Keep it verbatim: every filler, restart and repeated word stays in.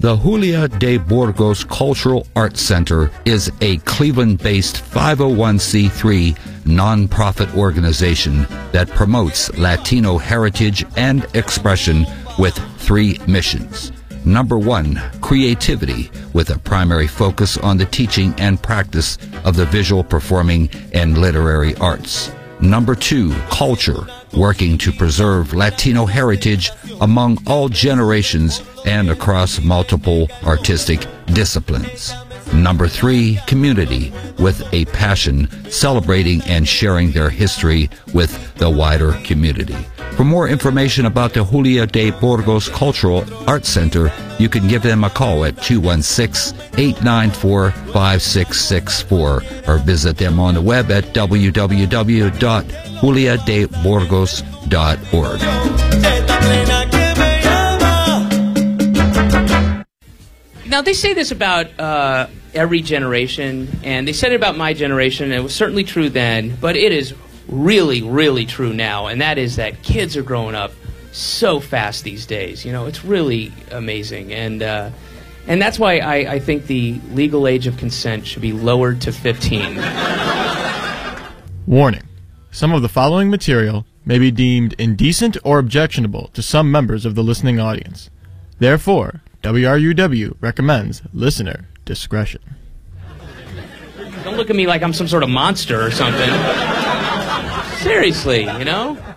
The Julia de Burgos Cultural Arts Center is a Cleveland-based five oh one c three nonprofit organization that promotes Latino heritage and expression with three missions. Number one, creativity, with a primary focus on the teaching and practice of the visual, performing, and literary arts. Number two, culture, working to preserve Latino heritage among all generations and across multiple artistic disciplines. Number three, community, with a passion celebrating and sharing their history with the wider community. For more information about the Julia de Burgos Cultural Arts Center, you can give them a call at two one six, eight nine four, five six six four or visit them on the web at w w w dot julia de burgos dot org. Now, they say this about uh, every generation, and they said it about my generation, and it was certainly true then, but it is really, really true now, and that is that kids are growing up so fast these days. You know, it's really amazing, and uh, and that's why I, I think the legal age of consent should be lowered to fifteen. Warning. Some of the following material may be deemed indecent or objectionable to some members of the listening audience. Therefore, W R U W recommends listener discretion. Don't look at me like I'm some sort of monster or something. Seriously, you know?